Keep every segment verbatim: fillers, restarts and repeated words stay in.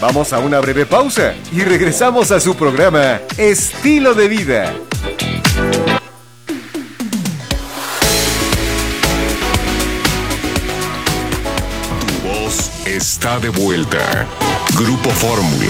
Vamos a una breve pausa y regresamos a su programa Estilo de Vida. Tu voz está de vuelta. Grupo Fórmula.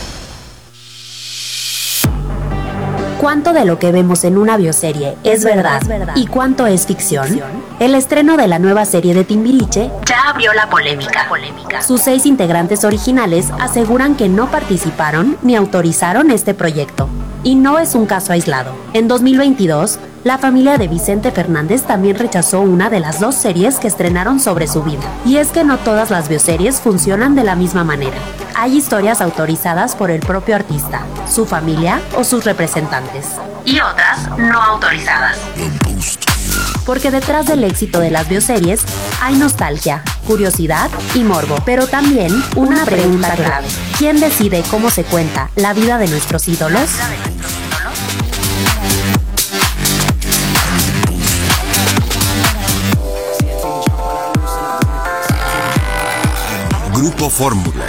¿Cuánto de lo que vemos en una bioserie es verdad y cuánto es ficción? El estreno de la nueva serie de Timbiriche ya abrió la polémica. Sus seis integrantes originales aseguran que no participaron ni autorizaron este proyecto. Y no es un caso aislado. En dos mil veintidós, la familia de Vicente Fernández también rechazó una de las dos series que estrenaron sobre su vida. Y es que no todas las bioseries funcionan de la misma manera. Hay historias autorizadas por el propio artista, su familia o sus representantes. Y otras no autorizadas. Porque detrás del éxito de las bioseries hay nostalgia, curiosidad y morbo. Pero también una pregunta clave. ¿Quién decide cómo se cuenta la vida de nuestros ídolos? Grupo Fórmula.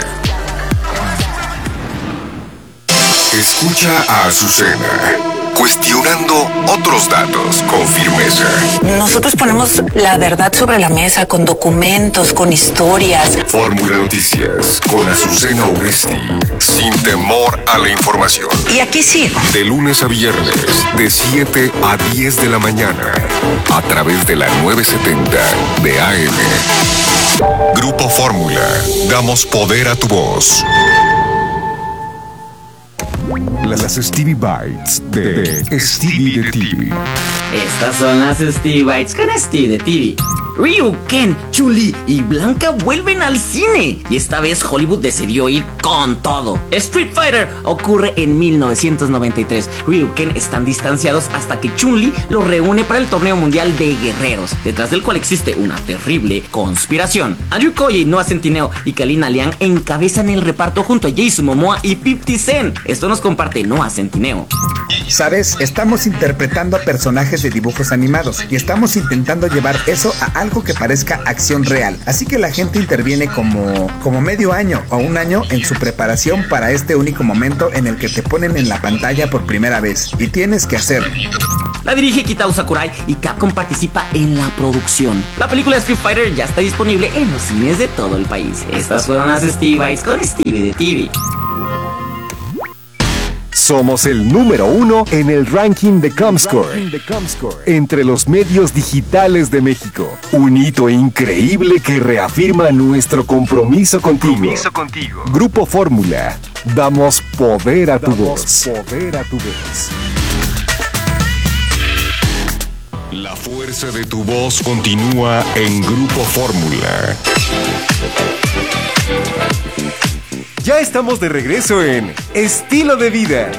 Escucha a Azucena, cuestionando otros datos con firmeza. Nosotros ponemos la verdad sobre la mesa con documentos, con historias. Fórmula Noticias con Azucena Urresti, sin temor a la información. Y aquí sigo. De lunes a viernes, de siete a diez de la mañana, a través de la novecientos setenta de A M. Grupo Fórmula, damos poder a tu voz. Las Stevie Bites de, de Stevie de T V. Estas son las Stevie Bites con Stevie de T V. Ryu, Ken, Chun-Li y Blanca vuelven al cine y esta vez Hollywood decidió ir con todo. Street Fighter ocurre en mil novecientos noventa y tres. Ryu y Ken están distanciados hasta que Chun-Li los reúne para el torneo mundial de guerreros, detrás del cual existe una terrible conspiración. Andrew Koji, Noah Centineo y Kalina Liang encabezan el reparto junto a Jason Momoa y fifty Cent. Esto nos comparte Noah Centineo. ¿Sabes? Estamos interpretando a personajes de dibujos animados y estamos intentando llevar eso a algo que parezca acción real. Así que la gente interviene como, como medio año o un año en su preparación para este único momento en el que te ponen en la pantalla por primera vez. Y tienes que hacerlo. La dirige Kitao Sakurai y Capcom participa en la producción. La película Street Fighter ya está disponible en los cines de todo el país. Estas fueron las Stevie Bites con Stevie de T V. Somos el número uno en el ranking de Comscore entre los medios digitales de México. Un hito increíble que reafirma nuestro compromiso contigo. Grupo Fórmula. Damos poder a tu voz. La fuerza de tu voz continúa en Grupo Fórmula. Ya estamos de regreso en Estilo de Vida.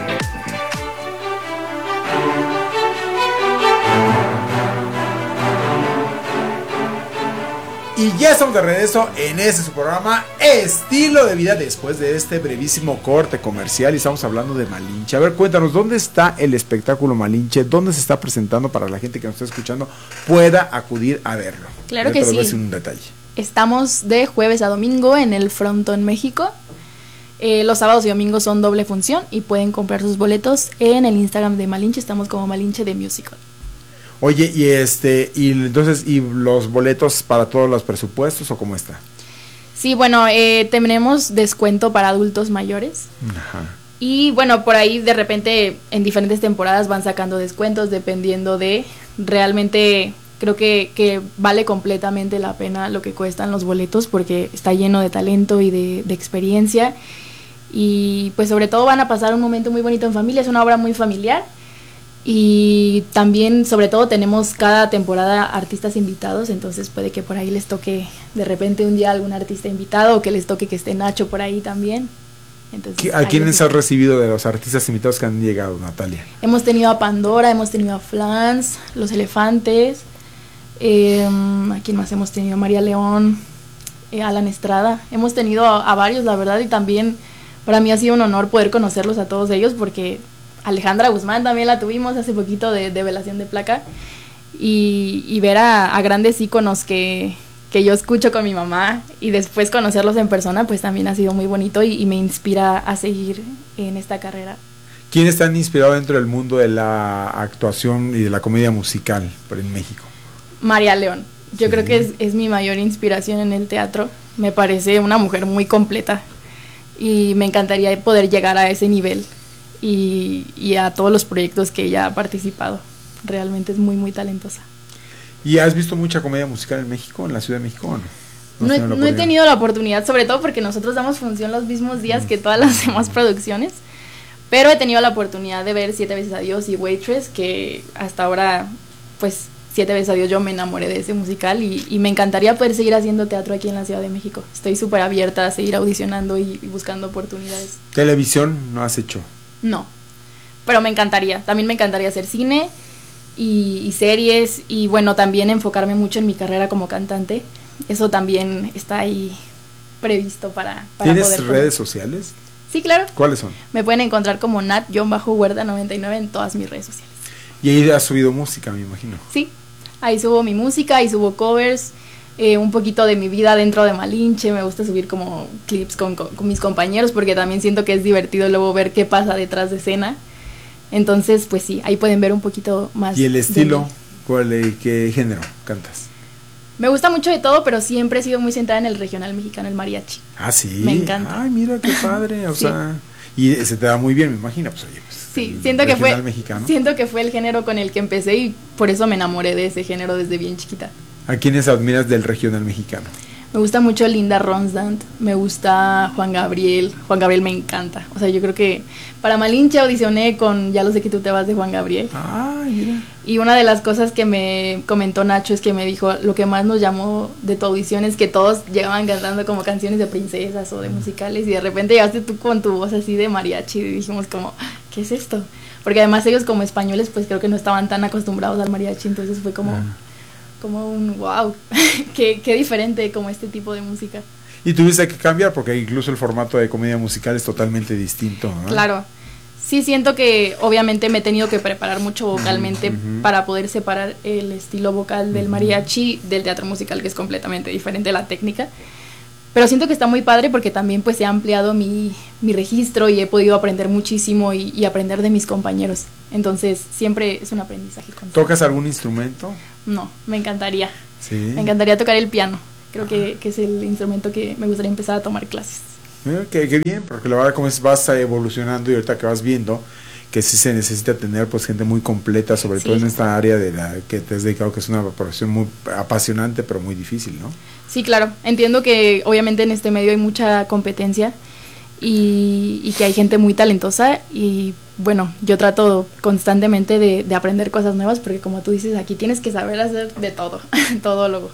Y ya estamos de regreso en este su programa Estilo de Vida, después de este brevísimo corte comercial, y estamos hablando de Malinche. A ver, cuéntanos, ¿dónde está el espectáculo Malinche? ¿Dónde se está presentando para la gente que nos está escuchando pueda acudir a verlo? Claro Yo que te lo sí. voy a decir un detalle. Estamos de jueves a domingo en el Frontón México. Eh, los sábados y domingos son doble función y pueden comprar sus boletos en el Instagram de Malinche. Estamos como Malinche de Musical. Oye, y este, y entonces, ¿y los boletos para todos los presupuestos o cómo está? Sí, bueno, eh, tenemos descuento para adultos mayores. Ajá. Y bueno, por ahí de repente en diferentes temporadas van sacando descuentos dependiendo de realmente. Creo que, que vale completamente la pena lo que cuestan los boletos porque está lleno de talento y de, de experiencia. Y pues sobre todo van a pasar un momento muy bonito en familia, es una obra muy familiar. Y también sobre todo tenemos cada temporada artistas invitados, entonces puede que por ahí les toque de repente un día algún artista invitado o que les toque que esté Nacho por ahí también. Entonces, ¿a quiénes has recibido de los artistas invitados que han llegado, Natalia? Hemos tenido a Pandora, hemos tenido a Flans, Los Elefantes. Eh, ¿A quién más hemos tenido? María León, eh, Alan Estrada. Hemos tenido a, a varios, la verdad, y también para mí ha sido un honor poder conocerlos a todos ellos porque Alejandra Guzmán también la tuvimos hace poquito de, de Velación de Placa y, y ver a, a grandes íconos que, que yo escucho con mi mamá y después conocerlos en persona, pues también ha sido muy bonito y, y me inspira a seguir en esta carrera. ¿Quiénes están inspirados dentro del mundo de la actuación y de la comedia musical en México? María León, yo sí. creo que es, es mi mayor inspiración en el teatro. Me parece una mujer muy completa y me encantaría poder llegar a ese nivel y, y a todos los proyectos que ella ha participado. Realmente es muy, muy talentosa. ¿Y has visto mucha comedia musical en México, en la Ciudad de México o no? No, no, he, no he tenido la oportunidad, sobre todo porque nosotros damos función los mismos días mm. que todas las demás producciones, pero he tenido la oportunidad de ver Siete veces Adiós y Waitress, que hasta ahora, pues, Siete veces Adiós yo me enamoré de ese musical y, y me encantaría poder seguir haciendo teatro aquí en la Ciudad de México. Estoy súper abierta a seguir audicionando y, y buscando oportunidades. ¿Televisión no has hecho? No, pero me encantaría. También me encantaría hacer cine y, y series y, bueno, también enfocarme mucho en mi carrera como cantante. Eso también está ahí previsto para, para ¿Tienes poder redes sociales? Sí, claro. ¿Cuáles son? Me pueden encontrar como Nat-Huerta noventa y nueve en todas mis redes sociales. Y ahí has subido música, me imagino. Sí, ahí subo mi música, ahí subo covers, eh, un poquito de mi vida dentro de Malinche. Me gusta subir como clips con, con, con mis compañeros porque también siento que es divertido luego ver qué pasa detrás de escena. Entonces, pues sí, ahí pueden ver un poquito más. ¿Y el estilo? ¿Cuál, qué género cantas? Me gusta mucho de todo, pero siempre he sido muy centrada en el regional mexicano, el mariachi. Ah, sí. Me encanta. Ay, mira qué padre, o sí. sea, y se te da muy bien, me imagino, pues oye, pues, sí, siento que fue mexicano. Siento que fue el género con el que empecé y por eso me enamoré de ese género desde bien chiquita. ¿A quiénes admiras del regional mexicano? Me gusta mucho Linda Ronstadt, me gusta Juan Gabriel. Juan Gabriel me encanta. O sea, yo creo que para Malinche audicioné con Ya lo sé que tú te vas de Juan Gabriel. Ah, mira. Y una de las cosas que me comentó Nacho es que me dijo, lo que más nos llamó de tu audición es que todos llegaban cantando como canciones de princesas o de musicales y de repente llegaste tú con tu voz así de mariachi y dijimos como, ¿qué es esto? Porque además ellos como españoles pues creo que no estaban tan acostumbrados al mariachi, entonces fue como... Ah. como un wow, qué, qué diferente como este tipo de música. Y tuviste que cambiar porque incluso el formato de comedia musical es totalmente distinto, ¿no? Claro, sí siento que obviamente me he tenido que preparar mucho vocalmente uh-huh. para poder separar el estilo vocal del mariachi del teatro musical, que es completamente diferente la técnica. Pero siento que está muy padre porque también pues he ampliado mi, mi registro y he podido aprender muchísimo y, y aprender de mis compañeros. Entonces siempre es un aprendizaje constante. ¿Tocas algún instrumento? No, me encantaría. ¿Sí? Me encantaría tocar el piano. Creo que, que es el instrumento que me gustaría empezar a tomar clases. Mira, qué, qué bien, porque la verdad como es, vas evolucionando y ahorita que vas viendo que sí se necesita tener pues gente muy completa, sobre sí. todo en esta área de la que te has dedicado, que es una profesión muy apasionante pero muy difícil, ¿no? Sí, claro, entiendo que obviamente en este medio hay mucha competencia y, y que hay gente muy talentosa y bueno, yo trato constantemente de, de aprender cosas nuevas porque como tú dices, aquí tienes que saber hacer de todo, todólogo.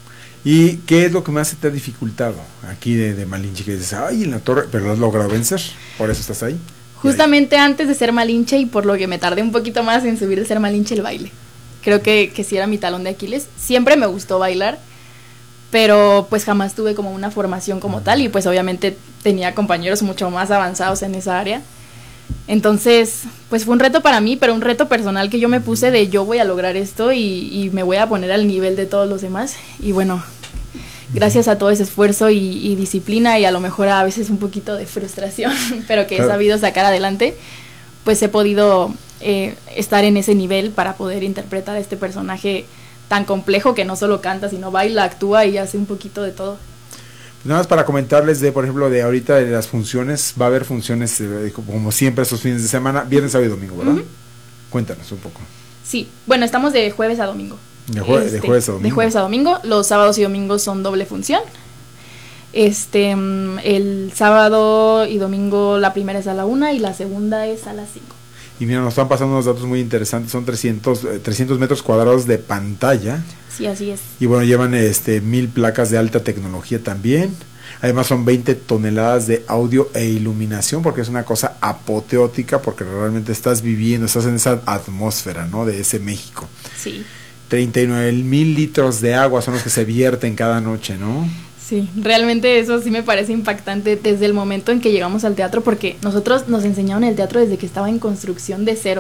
¿Y qué es lo que más se te ha dificultado aquí de, de Malinche? Que dices, ay, en la torre, pero lo has logrado vencer, por eso estás ahí. Justamente antes de ser Malinche y por lo que me tardé un poquito más en subir de ser Malinche, el baile. Creo que, que sí era mi talón de Aquiles. Siempre me gustó bailar, pero pues jamás tuve como una formación como tal y pues obviamente tenía compañeros mucho más avanzados en esa área. Entonces, pues fue un reto para mí, pero un reto personal que yo me puse de yo voy a lograr esto y, y me voy a poner al nivel de todos los demás. Y bueno, gracias a todo ese esfuerzo y, y disciplina y a lo mejor a veces un poquito de frustración, pero que he sabido sacar adelante, pues he podido eh, estar en ese nivel para poder interpretar a este personaje tan complejo que no solo canta, sino baila, actúa y hace un poquito de todo. Nada más para comentarles de, por ejemplo, de ahorita de las funciones, va a haber funciones eh, como siempre estos fines de semana, viernes, sábado y domingo, ¿verdad? Uh-huh. Cuéntanos un poco. Sí, bueno, estamos de jueves a domingo. De, jue- este, de jueves a domingo. De jueves a domingo, los sábados y domingos son doble función. Este, el sábado y domingo la primera es a la una y la segunda es a las cinco. Y mira, nos están pasando unos datos muy interesantes, son trescientos metros cuadrados de pantalla. Sí, así es. Y bueno, llevan este mil placas de alta tecnología también. Además son veinte toneladas de audio e iluminación, porque es una cosa apoteótica, porque realmente estás viviendo, estás en esa atmósfera, ¿no? De ese México. Sí. treinta y nueve mil litros de agua son los que se vierten cada noche, ¿no? Sí, realmente eso sí me parece impactante desde el momento en que llegamos al teatro, porque nosotros nos enseñaron el teatro desde que estaba en construcción de cero.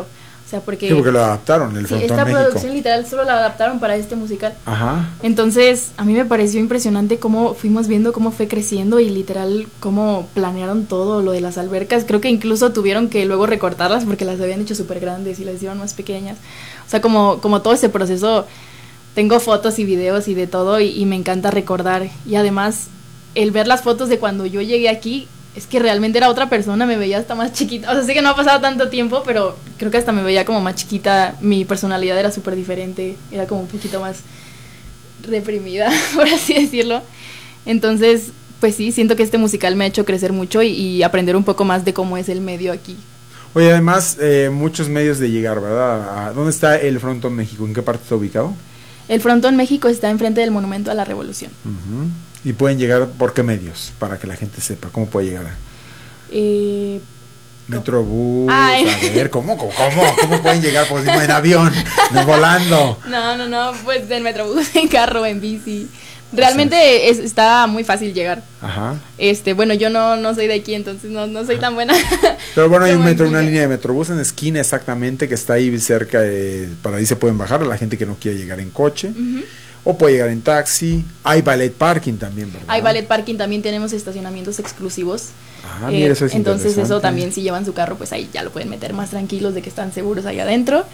O sea, porque... Sí, porque lo adaptaron, el sí, Frontón esta México. producción literal solo la adaptaron para este musical. Ajá. Entonces, a mí me pareció impresionante cómo fuimos viendo cómo fue creciendo y literal cómo planearon todo lo de las albercas. Creo que incluso tuvieron que luego recortarlas porque las habían hecho súper grandes y las hicieron más pequeñas. O sea, como, como todo ese proceso, tengo fotos y videos y de todo y, y me encanta recordar. Y además, el ver las fotos de cuando yo llegué aquí, es que realmente era otra persona, me veía hasta más chiquita. O sea, sé que no ha pasado tanto tiempo, pero creo que hasta me veía como más chiquita. Mi personalidad era súper diferente, era como un poquito más reprimida, por así decirlo. Entonces, pues sí, siento que este musical me ha hecho crecer mucho y, y aprender un poco más de cómo es el medio aquí. Oye, además, eh, muchos medios de llegar, ¿verdad? ¿Dónde está el Frontón México? ¿En qué parte está ubicado? El Frontón México está enfrente del Monumento a la Revolución. Uh-huh. ¿Y pueden llegar por qué medios? Para que la gente sepa, ¿cómo puede llegar? Eh... Metrobús, Ay. a ver, ¿cómo, cómo, cómo, cómo pueden llegar? Pues en avión, no volando. No, no, no, pues en Metrobús, en carro, en bici. Realmente es, está muy fácil llegar. Ajá. Este, bueno, yo no, no soy de aquí, entonces no, no soy tan buena. Pero bueno, hay un Como metro, en una Chile. línea de Metrobús en esquina exactamente que está ahí cerca, de, para ahí se pueden bajar a la gente que no quiere llegar en coche. Uh-huh. O puede llegar en taxi. Hay ballet parking también, ¿verdad? Hay ballet parking, también tenemos estacionamientos exclusivos. Ah, Eh, mira, eso es entonces eso interesante. también, si llevan su carro, pues ahí ya lo pueden meter más tranquilos de que están seguros ahí adentro.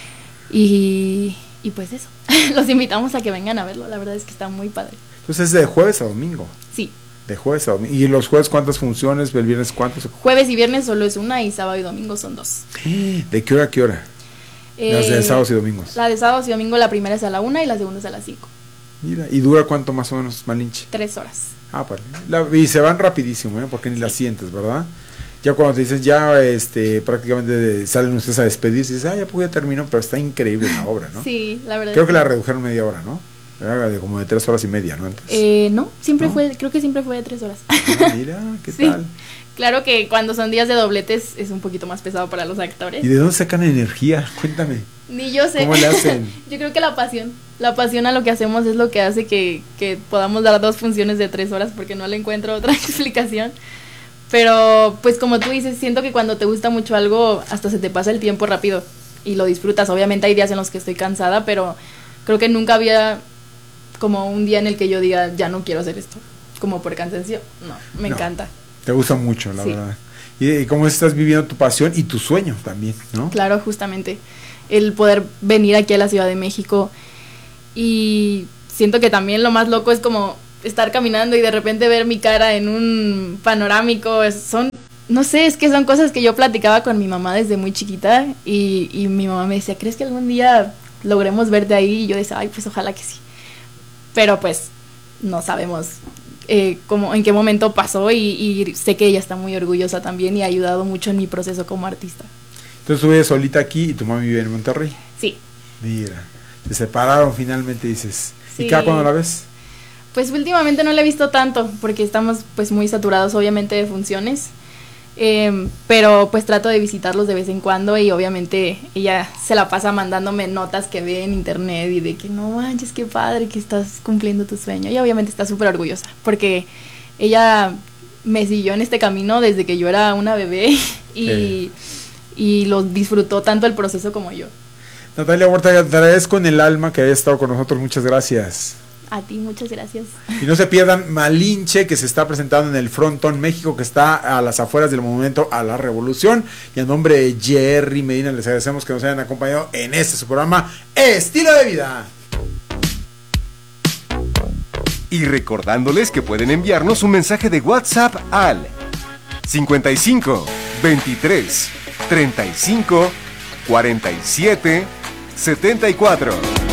Y, y pues eso, los invitamos a que vengan a verlo, la verdad es que está muy padre. Entonces es de jueves a domingo. Sí, De jueves a domingo. ¿Y los jueves cuántas funciones? ¿El viernes cuántos? jueves y viernes solo es una y sábado y domingo son dos. ¿De qué hora a qué hora? Las de Eh, sábados y domingos. La de sábados y domingo, la primera es a la una y la segunda es a las cinco. Mira, ¿y dura cuánto más o menos, Malinche? Tres horas. Ah, vale. La- y se van rapidísimo, ¿eh? Porque ni las sientes, ¿verdad? Ya cuando te dices, ya este, prácticamente salen ustedes a despedirse, y dices, ah, ya pues ya terminó, pero está increíble la obra, ¿no? Sí, la verdad. Creo es que la redujeron media hora, ¿no? Era de como de tres horas y media, ¿no? Antes. Eh, no, siempre ¿No? fue, creo que siempre fue de tres horas. Ah, mira, ¿qué Sí. tal? Claro que cuando son días de dobletes es un poquito más pesado para los actores. ¿Y de dónde sacan energía? Cuéntame. Ni yo sé. ¿Cómo le hacen? Yo creo que la pasión. La pasión a lo que hacemos es lo que hace que, que podamos dar dos funciones de tres horas porque no le encuentro otra explicación. Pero pues como tú dices, siento que cuando te gusta mucho algo hasta se te pasa el tiempo rápido y lo disfrutas. Obviamente hay días en los que estoy cansada, pero creo que nunca había como un día en el que yo diga ya no quiero hacer esto, como por cansancio. No, me No. encanta. Te gusta mucho, la Sí. verdad. Y, y cómo estás viviendo tu pasión y tu sueño también, ¿no? Claro, justamente el poder venir aquí a la Ciudad de México y siento que también lo más loco es como estar caminando y de repente ver mi cara en un panorámico. Es- son, no sé, es que son cosas que yo platicaba con mi mamá desde muy chiquita y, y mi mamá me decía, ¿crees que algún día logremos verte ahí? Y yo decía, ay, pues ojalá que sí. Pero pues no sabemos eh, cómo, en qué momento pasó y, y sé que ella está muy orgullosa también y ha ayudado mucho en mi proceso como artista. Entonces tú vives solita aquí y tu mamá vive en Monterrey. Sí. Mira, se separaron finalmente, dices. ¿Y Sí. cada cuándo la ves? Pues últimamente no la he visto tanto porque estamos pues muy saturados obviamente de funciones, eh, pero pues trato de visitarlos de vez en cuando y obviamente ella se la pasa mandándome notas que ve en internet y de que no manches, qué padre que estás cumpliendo tu sueño y obviamente está súper orgullosa porque ella me siguió en este camino desde que yo era una bebé y, Sí. y lo disfrutó tanto el proceso como yo. Natalia Huerta, te agradezco en el alma que hayas estado con nosotros. Muchas gracias. A ti, muchas gracias. Y no se pierdan Malinche, que se está presentando en el Frontón México, que está a las afueras del Monumento a la Revolución. Y a nombre de Jerry Medina, les agradecemos que nos hayan acompañado en este su programa Estilo de Vida. Y recordándoles que pueden enviarnos un mensaje de WhatsApp al cincuenta y cinco, veintitrés, treinta y cinco, cuarenta y siete, setenta y cuatro.